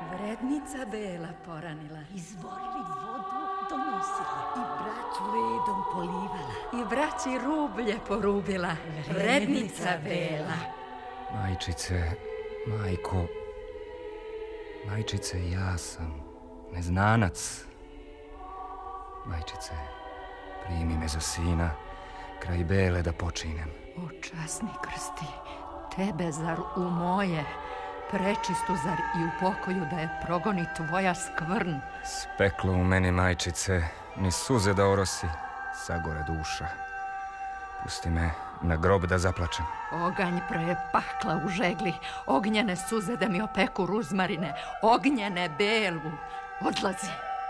Vrednica Bela poranila. Izvorili vodu donosila. I braću redom polivala. I braći rublje porubila. Vrednica Bela. Majčice, majko, majčice, ja sam neznanac. Majčice, primi me za sina, kraj Bele da počinem. O časni krsti, tebe zar u moje, prečistu zar i u pokoju da je progoni tvoja skvrn? Speklo u meni, majčice, ni suze da orosi, sagore duša. Pusti me na grob da zaplačem. Oganj pre pakla u žegli, ognjene suze da mi opeku ruzmarine, ognjene Belu, odlazi.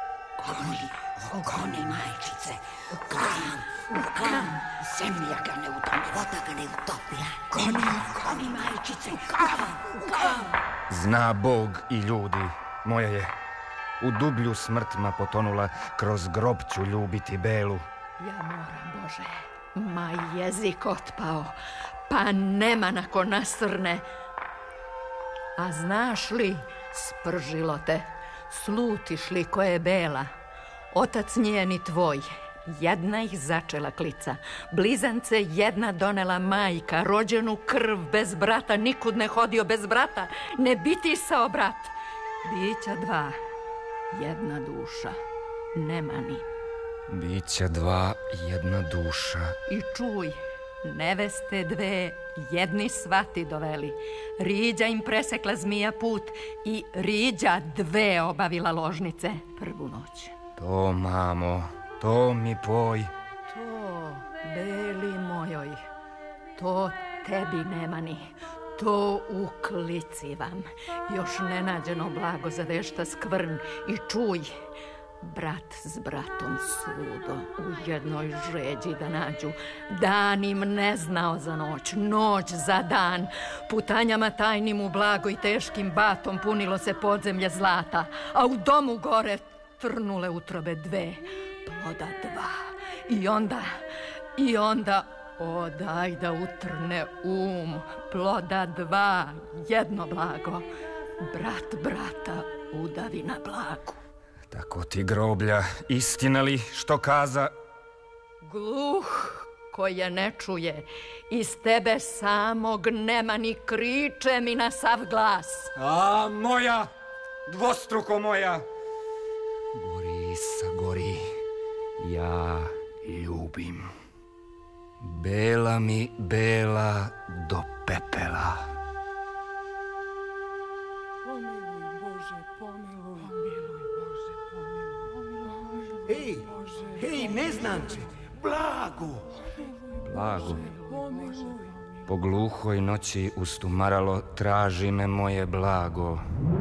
Goni, majčice, u kam, zemlja ga ne utopi, voda ga ne utopila. Goni, majčice, u kam. Zna Bog i ljudi, moja je u dublju smrtma potonula, kroz grob ću ljubiti Belu. Ja moram, Bože, ma jezik otpao, pa nema nakon nasrne. A znaš li, spržilo te, slutiš li ko je Bela? Otac njen i tvoj, jedna ih začela klica, blizance jedna donela majka, rođenu krv bez brata, nikud ne hodio bez brata, ne bitisao brat. Bića dva, jedna duša, nema ni. Bića dva, jedna duša. I čuj, neveste dve, jedni svati doveli. Riđa im presekla zmija put i Riđa dve obavila ložnice prvu noć. To, mamo, to mi poj. To, Beli mojoj, to tebi nema ni. To u klici vam. Još nenađeno blago za vešta skvrn. I čuj, brat s bratom svudo u jednoj žeđi da nađu. Dan im ne znao za noć, noć za dan. Putanjama tajnim u blago i teškim batom punilo se podzemlje zlata, a u domu gore trnule utrobe dve, ploda dva. I onda, o daj da utrne ploda dva, jedno blago. Brat brata udavi na blagu. Tako ti groblja, istina li što kaza? Gluh koje ne čuje, iz tebe samog nema ni kriče mi na sav glas. A moja, dvostruko moja. Gori, sagori, ja ljubim. Bela mi, Bela do pepela. Pomiluj, Bože, pomiluj. Bože, pomiluj. Hej, neznanče, blago. Blago. Po gluhoj noći ustumaralo traži me moje blago.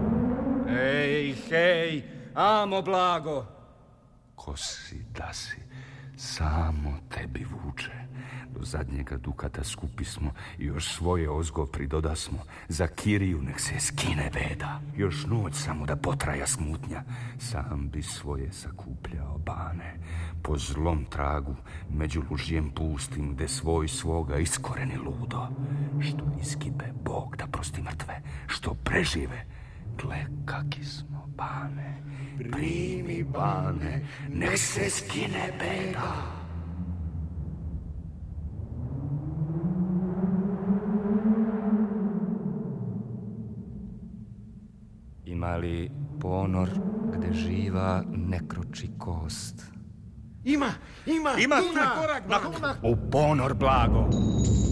Hej, amo blago. Ko si da si, samo tebi vuče. Do zadnjega dukata skupismo i još svoje ozgo pridodasmo. Za kiriju nek se skine beda. Još noć samo da potraja smutnja. Sam bi svoje sakupljao bane. Po zlom tragu, među lužjem pustim, gde svoj svoga iskoreni ludo. Što iskibe Bog da prosti mrtve, što prežive. Gle kaki smo bane, primi bane, nek se skine beda. Ima li ponor gde živa ne kroči kost? Ima, U ponor blago.